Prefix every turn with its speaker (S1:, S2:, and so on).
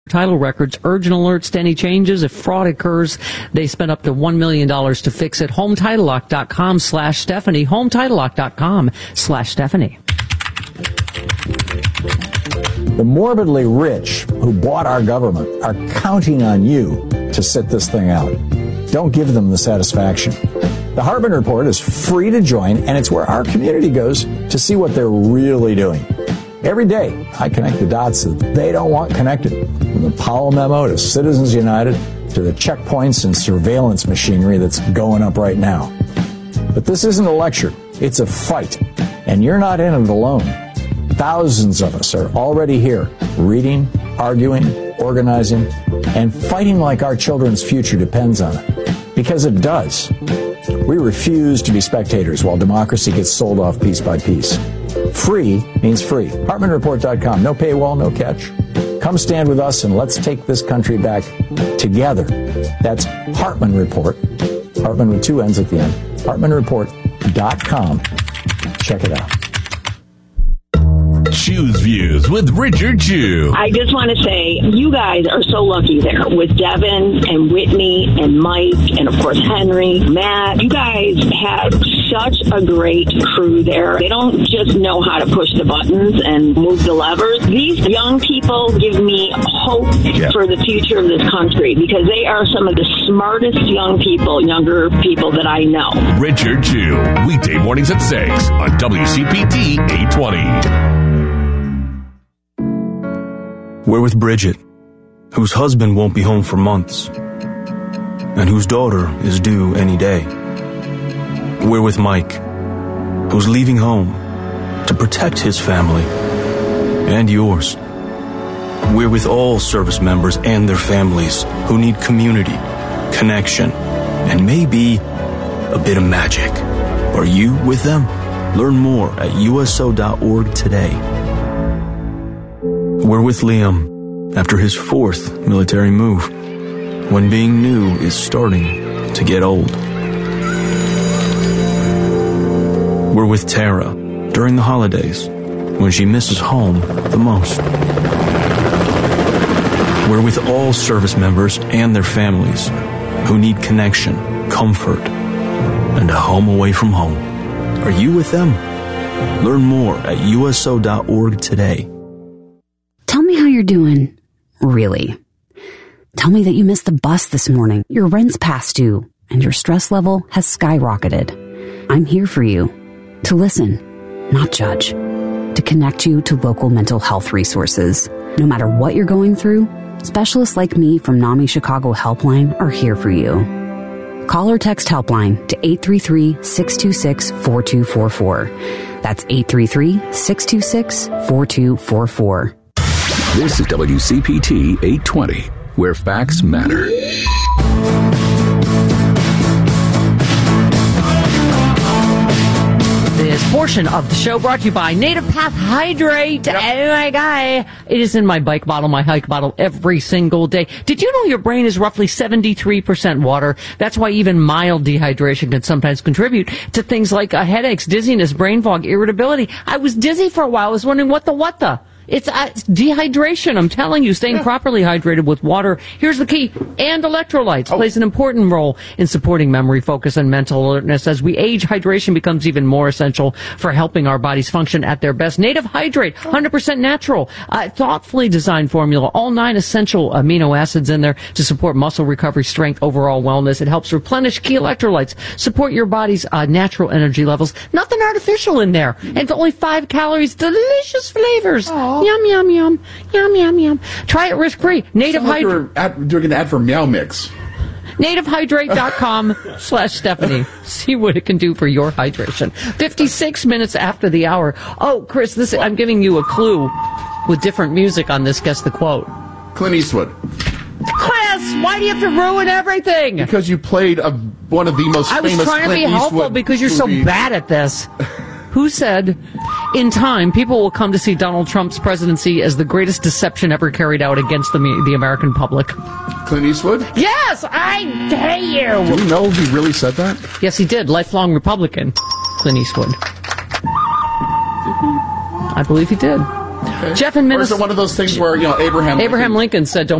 S1: Title records, urgent alerts to any changes. If fraud occurs, they spend up to $1 million to fix it. HomeTitleLock.com/Stephanie. HomeTitleLock.com/Stephanie.
S2: The morbidly rich who bought our government are counting on you to sit this thing out. Don't give them the satisfaction. The Hartman Report is free to join, and it's where our community goes to see what they're really doing. Every day, I connect the dots that they don't want connected. From the Powell memo to Citizens United to the checkpoints and surveillance machinery that's going up right now. But this isn't a lecture. It's a fight. And you're not in it alone. Thousands of us are already here, reading, arguing, organizing, and fighting like our children's future depends on it. Because it does. We refuse to be spectators while democracy gets sold off piece by piece. Free means free. HartmanReport.com. No paywall, no catch. Come stand with us and let's take this country back together. That's Hartman Report. Hartman with two N's at the end. HartmanReport.com. Check it out.
S3: Choose Views with Richard Chew.
S4: I just want to say, you guys are so lucky there with Devin and Whitney and Mike and, of course, Henry, Matt. You guys have such a great crew there. They don't just know how to push the buttons and move the levers. These young people give me hope for the future of this country because they are some of the smartest younger people that I know.
S3: Richard Chew, weekday mornings at 6 on WCPT 820.
S5: We're with Bridget, whose husband won't be home for months, and whose daughter is due any day. We're with Mike, who's leaving home to protect his family and yours. We're with all service members and their families who need community, connection, and maybe a bit of magic. Are you with them? Learn more at USO.org today. We're with Liam after his fourth military move, when being new is starting to get old. We're with Tara during the holidays, when she misses home the most. We're with all service members and their families who need connection, comfort, and a home away from home. Are you with them? Learn more at USO.org today.
S6: Tell me how you're doing. Really. Tell me that you missed the bus this morning, your rent's past due, and your stress level has skyrocketed. I'm here for you. To listen, not judge. To connect you to local mental health resources. No matter what you're going through, specialists like me from NAMI Chicago Helpline are here for you. Call or text Helpline to 833-626-4244. That's 833-626-4244.
S7: This is WCPT 820, where facts matter.
S1: This portion of the show brought to you by Native Path Hydrate. Yep. Oh my God. It is in my bike bottle, my hike bottle every single day. Did you know your brain is roughly 73% water? That's why even mild dehydration can sometimes contribute to things like headaches, dizziness, brain fog, irritability. I was dizzy for a while. I was wondering what the? It's dehydration. I'm telling you, staying properly hydrated with water. Here's the key. And electrolytes plays an important role in supporting memory, focus, and mental alertness. As we age, hydration becomes even more essential for helping our bodies function at their best. Native Hydrate, 100% natural, thoughtfully designed formula. All 9 essential amino acids in there to support muscle recovery, strength, overall wellness. It helps replenish key electrolytes, support your body's natural energy levels. Nothing artificial in there. And it's only 5 calories, delicious flavors. Aww. Yum, yum, yum. Yum, yum, yum. Try it risk-free. Native Hydrate.
S8: You're doing an ad for Meow Mix.
S1: NativeHydrate.com/Stephanie. See what it can do for your hydration. 56 minutes after the hour. Oh, Chris, I'm giving you a clue with different music on this. Guess the quote.
S8: Clint Eastwood.
S1: Chris, why do you have to ruin everything?
S8: Because you played one of the most famous Clint Eastwood. I was trying to be helpful because
S1: you're so bad at this. Who said, in time, people will come to see Donald Trump's presidency as the greatest deception ever carried out against the American public?
S8: Clint Eastwood?
S1: Yes, I hate you.
S8: Do you know he really said that?
S1: Yes, he did. Lifelong Republican, Clint Eastwood. I believe he did. Jeff in Minnesota.
S8: Or is it one of those things where, Abraham
S1: Lincoln said, don't